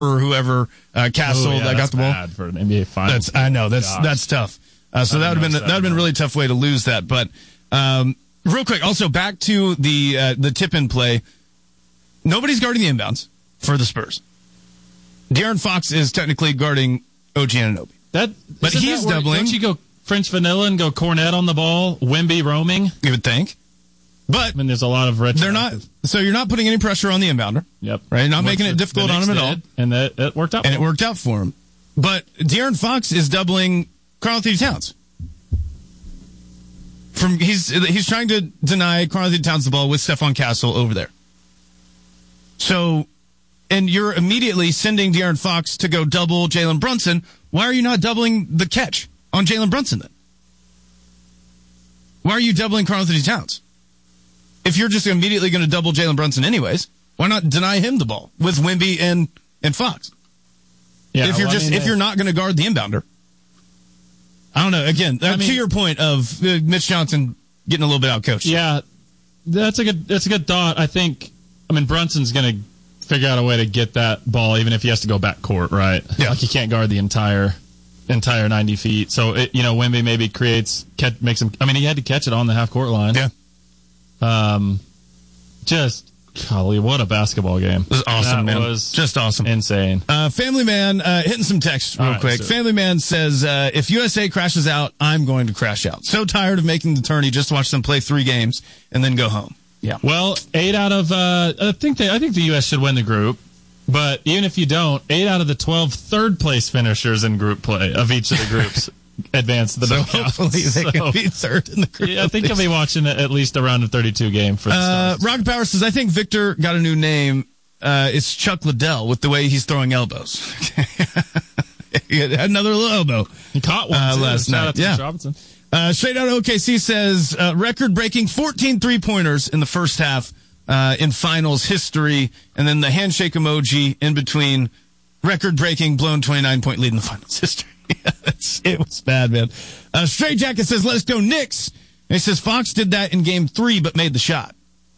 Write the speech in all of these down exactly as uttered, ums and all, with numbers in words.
or whoever, uh, Castle oh, yeah, that got the ball. Bad for an N B A Finals. That's I know that's Gosh. that's tough. Uh, so that would have been that would have been a really tough way to lose that. But um, real quick, also back to the uh, the tip in play. Nobody's guarding the inbounds for the Spurs. De'Aaron Fox is technically guarding O G Anunoby. That, but he's that where, doubling. Don't you go French vanilla and go Cornet on the ball, Wemby roaming? You would think. But I mean, there's a lot of retro. They're not. So you're not putting any pressure on the inbounder. Yep. Right. Not making it difficult on him at all. And that it worked out. And it worked out for him. But De'Aaron Fox is doubling Karl-Anthony Towns. From he's he's trying to deny Karl-Anthony Towns the ball with Stephon Castle over there. So, and you're immediately sending De'Aaron Fox to go double Jalen Brunson. Why are you not doubling the catch on Jalen Brunson then? Why are you doubling Karl-Anthony Towns? If you're just immediately going to double Jalen Brunson anyways, why not deny him the ball with Wemby and, and Fox? Yeah, if you're well, just I mean, if you're not going to guard the inbounder. I don't know. Again, uh, I mean, to your point of uh, Mitch Johnson getting a little bit outcoached. Yeah, that's a good that's a good thought. I think. I mean, Brunson's going to figure out a way to get that ball, even if he has to go back court, right? Yeah. Like he can't guard the entire entire ninety feet. So it, you know, Wemby maybe creates catch, makes him. I mean, he had to catch it on the half court line. Yeah. Um, just. Golly, what a basketball game. It was awesome, that man. Was just awesome. Insane. Uh, Family Man, uh, hitting some text real right, quick. sir. Family Man says, uh, if U S A crashes out, I'm going to crash out. So tired of making the tourney just to watch them play three games and then go home. Yeah. Well, eight out of, uh, I think they, I think the U S should win the group. But even if you don't, eight out of the twelve third place finishers in group play of each of the groups advance the so knockouts. Hopefully they so, can be third in the group. Yeah, I think you'll be watching at least a round of thirty-two game for the uh, Stars. Rocket Power says, I think Victor got a new name. Uh, it's Chuck Liddell with the way he's throwing elbows. He had another little elbow. He caught one uh, too. last Shout night. out to Yeah. Robinson. Uh, straight out of O K C says, uh, record-breaking fourteen three-pointers in the first half uh, in finals history, and then the handshake emoji in between record-breaking blown twenty-nine point lead in the finals history. Yeah, that's, it was bad, man. Uh, Straight Jacket says, let's go Knicks. And he says, Fox did that in game three, but made the shot.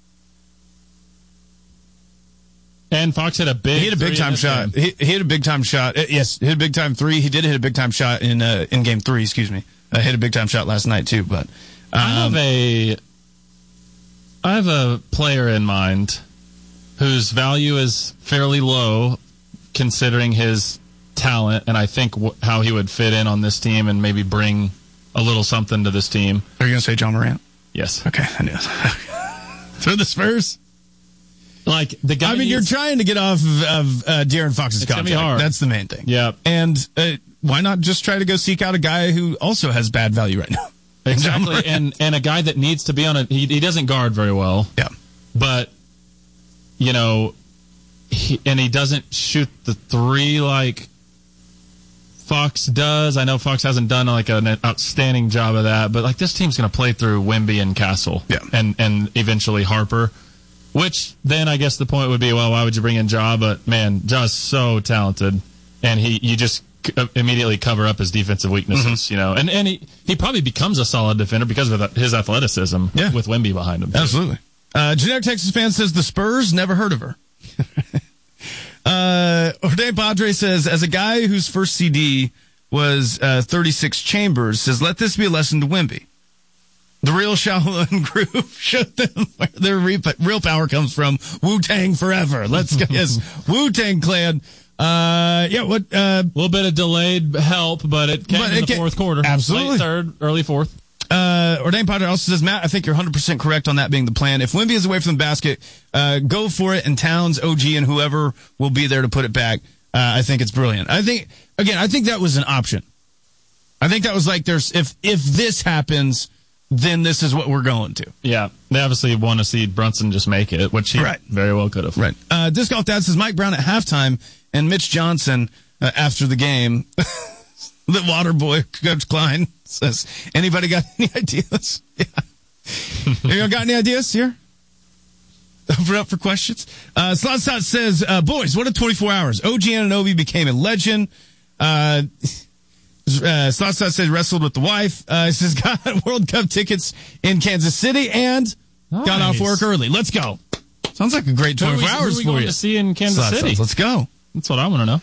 And Fox hit a big He hit a big time shot. He, he hit a big time shot. Uh, yes, hit a big time three. He did hit a big time shot in, uh, in game three, excuse me. Uh, hit a big time shot last night too, but, um, I have a, I have a player in mind whose value is fairly low considering his talent, and I think w- how he would fit in on this team and maybe bring a little something to this team. Are you going to say John Morant? Yes. Okay, I knew it. For the Spurs? Like, the guy I mean, needs, you're trying to get off of, of uh, De'Aaron Fox's It's gonna contract. be hard. That's the main thing. Yeah. And uh, why not just try to go seek out a guy who also has bad value right now? Exactly, and and a guy that needs to be on a, he, he doesn't guard very well. Yeah. But, you know, he, and he doesn't shoot the three like Fox does. I know Fox hasn't done like an outstanding job of that, but like this team's going to play through Wemby and Castle, yeah. and and eventually Harper. Which then I guess the point would be, well, why would you bring in Ja? But man, Ja's so talented, and he you just immediately cover up his defensive weaknesses, mm-hmm. you know, and and he, he probably becomes a solid defender because of his athleticism yeah. with Wemby behind him. Absolutely. Uh, Generic Texas fan says the Spurs, never heard of her. uh, Orday Padre says, as a guy whose first C D was uh, thirty-six Chambers, says, let this be a lesson to Wemby. The real Shaolin group showed them where their re- real power comes from. Wu-Tang forever. Let's go. Yes, Wu-Tang Clan. Uh, yeah, what? A uh, little bit of delayed help, but it came but in it the came, fourth quarter. Absolutely. Late third, early fourth. Uh, Ordain Potter also says, Matt, I think you're one hundred percent correct on that being the plan. If Wemby is away from the basket, uh, go for it, and Towns, O G, and whoever will be there to put it back. Uh, I think it's brilliant. I think, again, I think that was an option. I think that was like, there's, if, if this happens, then this is what we're going to. Yeah. They obviously want to see Brunson just make it, which he right. very well could have. Right. Uh, Disc Golf Dad says Mike Brown at halftime and Mitch Johnson uh, after the game. The water boy, Coach Klein, says, anybody got any ideas? Yeah. You got any ideas here? Open up for questions. Uh, Slot Slot says, uh, boys, what a twenty-four hours. O G Anunoby became a legend. Uh, Uh, Slot Slot said wrestled with the wife. Uh, he says got World Cup tickets in Kansas City and nice. Got off work early. Let's go. Sounds like a great twenty-four who we, hours who we for going you. To see in Kansas Slot City. Slots, let's go. That's what I want to know.